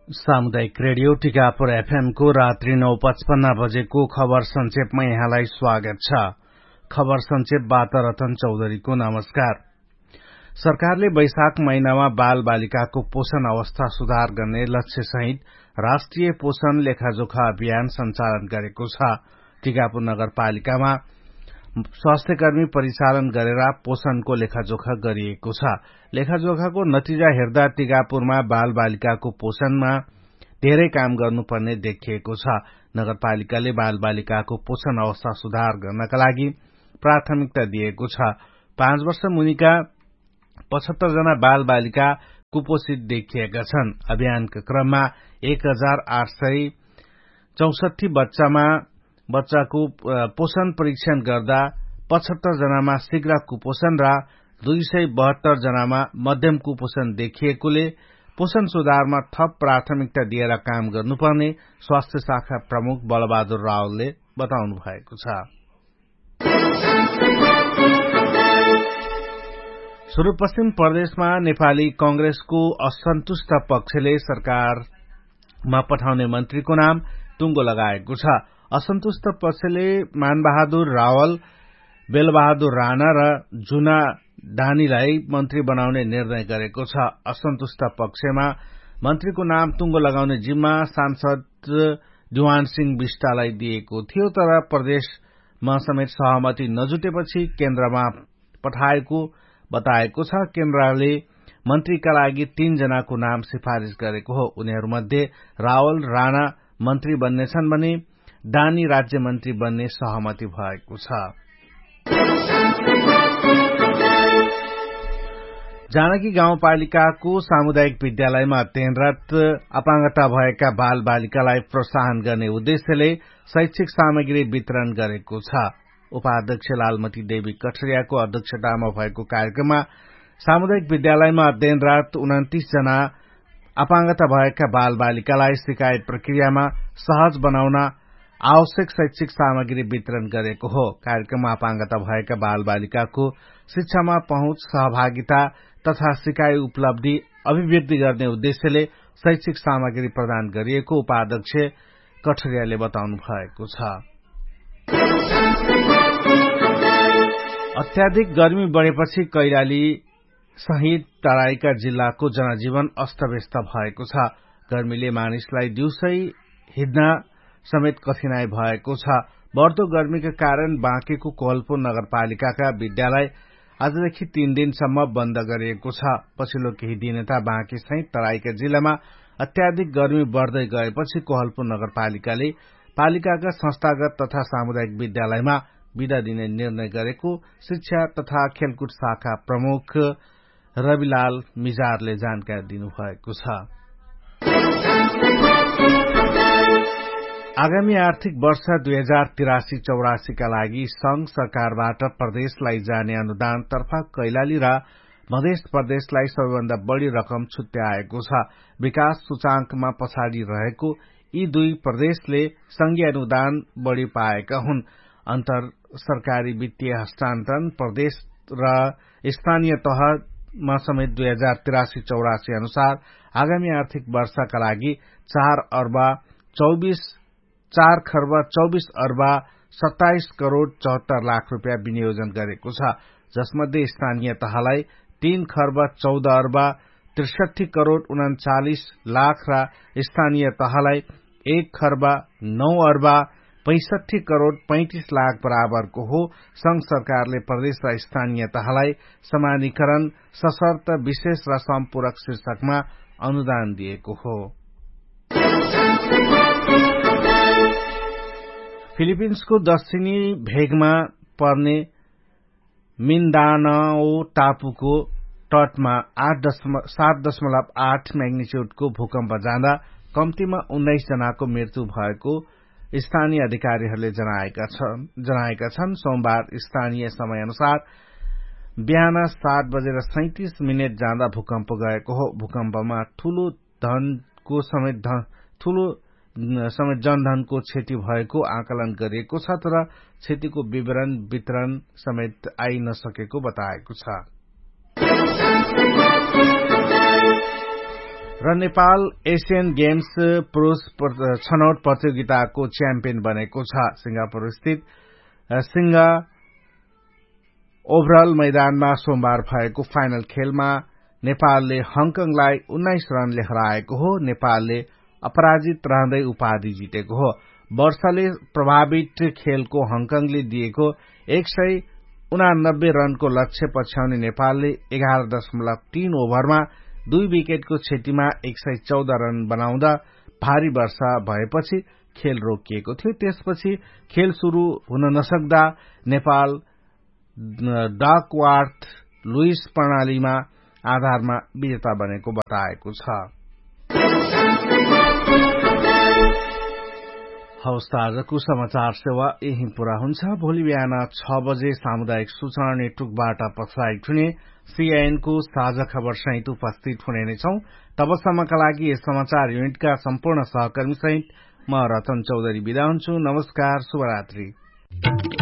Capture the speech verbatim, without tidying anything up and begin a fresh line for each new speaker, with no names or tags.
सामुदायिक radio Tikapur FM को रात्रि नौ पचपन्न बजेको खबर संक्षेपमा यहाँलाई स्वागत छ। खबर संक्षेपबाट रतन चौधरीको नमस्कार। सरकारले वैशाख महिनामा बाल बालिकाको पोषण अवस्था सुधार गर्ने लक्ष्य सहित राष्ट्रिय पोषण लेखाजोखा अभियान सञ्चालन गरेको छ। टिकापुर नगरपालिकामा स्वास्थ्यकर्मी परिचालन गरेर पोषणको लेखाजोखा गरिएको छ। लेखाजोखाको नतिजा हेर्दा टिकापुरमा बाल बालिकाको पोषणमा धेरै काम गर्नुपर्ने देखिएको छ। नगरपालिकाले बाल बालिकाको पोषण अवस्था सुधार गर्नका लागि प्राथमिकता दिएको छ। पाँच वर्ष मुनिका पचहत्तर जना बाल बालिका कुपोषित देखिएका छन्। अभियानका क्रममा एक हजार आठ सय चौसठी बच्चामा बच्चाको पोषण परीक्षण गर्दा पचहत्तर जनामा शीघ्र कुपोषण र दुई सय बहत्तर जनामा मध्यम कुपोषण देखिएकोले पोषण सुधारमा थप प्राथमिकता दिएर काम गर्नुपर्ने स्वास्थ्य शाखा प्रमुख बलबहादुर रावलले बताउनु भएको छ। सुदूरपश्चिम प्रदेशमा नेपाली कंग्रेसको असन्तुष्ट पक्षले सरकारमा पठाउने मन्त्रीको नाम टुंगो लगाएको छ। असन्तुष्ट पक्षले मानबहादुर रावल, बेलबहादुर राणा र जुना डानीलाई मन्त्री बनाउने निर्णय गरेको छ। असन्तुष्ट पक्षमा मन्त्रीको नाम टुंगो लगाउने जिम्मा सांसद दिवान सिंह बिष्टलाई दिएको थियो, तर प्रदेशमा समेत सहमति नजुटेपछि केन्द्रमा पठाएको बताएको छ। केन्द्रले मन्त्रीका लागि तीन जनाको नाम सिफारिश गरेको हो। उनीहरूमध्ये रावल, राणा मन्त्री बन्नेछन् भने डानी राज्य मन्त्री बन्ने सहमति भएको छ। जानकी गाउँपालिकाको सामुदायिक विद्यालयमा अध्ययनरत अपाङ्गता भएका बाल बालिकालाई प्रोत्साहन गर्ने उद्देश्यले शैक्षिक सामग्री वितरण गरेको छ। उपाध्यक्ष लालमती देवी कठरियाको अध्यक्षतामा भएको कार्यक्रममा सामुदायिक विद्यालयमा अध्ययनरत उन्तीस जना अपाङ्गता भएका बाल बालिकालाई सिकायत प्रक्रियामा सहज बनाउन आवश्यक शैक्षिक सामग्री वितरण गरेको हो। कार्यक्रममा अपाङ्गता भएका बाल बालिकाको शिक्षामा पहुँच, सहभागिता तथा सिकाइ उपलब्धि अभिव्यक्ति गर्ने उद्देश्यले शैक्षिक सामग्री प्रदान गरिएको उपाध्यक्ष कठरियाले बताउनु भएको छ। अत्याधिक गर्मी बढ़ेपछि कैलाली सहित तराईका जिल्लाको जनजीवन अस्तव्यस्त भएको छ। गर्मीले मानिसलाई दिउँसै हिँड्न समेत कठिनाई भएको छ। बढ्दो गर्मीका कारण बाँकेको कोहलपुर नगरपालिकाका विद्यालय आजदेखि तीन दिनसम्म बन्द गरिएको छ। पछिल्लो केही दिनता बाँके सहित तराईका जिल्लामा अत्याधिक गर्मी बढ़दै गएपछि कोहलपुर नगरपालिकाले पालिकाका संस्थागत तथा सामुदायिक विद्यालयमा विदा दिने निर्णय गरेको शिक्षा तथा खेलकुद शाखा प्रमुख रविलाल मिजारले जानकारी दिनुभएको छ। आगामी आर्थिक वर्ष दुई हजार तिरासी चौरासीका लागि संघ सरकारबाट प्रदेशलाई जाने अनुदान तर्फ कैलाली र मध्य प्रदेशलाई सबैभन्दा बढ़ी रकम छुट्याएको छ। विकास सूचांकमा पछाडि रहेको यी दुई प्रदेशले संघीय अनुदान बढ़ी पाएका हुन्। अन्तर सरकारी वित्तीय हस्तान्तरण प्रदेश र स्थानीय तहमा समेत दुई हजार तिरासी चौरासी अनुसार आगामी आर्थिक वर्षका लागि चार अर्ब चौबिस चार खर्ब चौबिस अर्ब सत्ताइस करोड़ चौहत्तर लाख रूपियाँ विनियोजन गरेको छ, जसमध्ये स्थानीय तहलाई तीन खर्ब चौध अर्ब त्रिसठी करोड़ उन्चालिस लाख र स्थानीय तहलाई एक खर्ब नौ अर्ब पैंसठी करोड़ पैंतीस लाख बराबरको हो। संघ सरकारले प्रदेश र स्थानीय तहलाई समानीकरण सशर्त विशेष र सम्पूरक शीर्षकमा अनुदान दिएको हो। फिलिपिन्सको दक्षिणी भेगमा पर्ने मिन्दानाओ टापुको तटमा सात दशमलव आठ मैग्निच्यूडको भूकम्प जाँदा कम्तीमा उन्नाइस जनाको मृत्यु भएको स्थानीय अधिकारीहरूले जनाएका छन्। सोमबार स्थानीय समय अनुसार बिहान सात बजेर सैंतिस मिनट जाँदा भूकम्प गएको हो। भूकम्पमा ठूलो धनको समेत ठूलो समेत जनधनको क्षति भएको आकलन गरिएको छ, तर क्षतिको विवरण वितरण समेत आइ नसकेको बताएको छ। र नेपाल एसियन गेम्स पुरूष छनौट प्रतियोगिताको च्याम्पियन बनेको छ। सिंगापुर स्थित सिंह ओभरअल मैदानमा सोमबार भएको फाइनल खेलमा नेपालले हङकङलाई उन्नाइस रनले हराएको हो। नेपालले अपराजित रहँदै उपाधि जितेको हो। वर्षले प्रभावित खेलको हङकङले दिएको एक सय उनानब्बे रनको लक्ष्य पछ्याउने नेपालले एघार दशमलव तीन ओभरमा दुई विकेटको क्षतिमा एक सय चौध रन बनाउँदा भारी वर्षा भएपछि खेल रोकिएको थियो। त्यसपछि खेल शुरू हुन नसक्दा नेपाल डकवार्थ लुइस प्रणालीमा आधारमा विजेता बनेको बताएको छ। हवस्, आजको समाचार सेवा यही पूरा हुन्छ। भोलि बिहान छ बजे सामुदायिक सूचना नेटवर्कबाट प्रसारित हुने सीआईएनको साझा खबर सहित उपस्थित हुने नै छौं। तबसम्मका लागि यस समाचार युनिटका सम्पूर्ण सहकर्मी सहित म रतन चौधरी बिदा हुन्छु। नमस्कार, शुभरात्रि।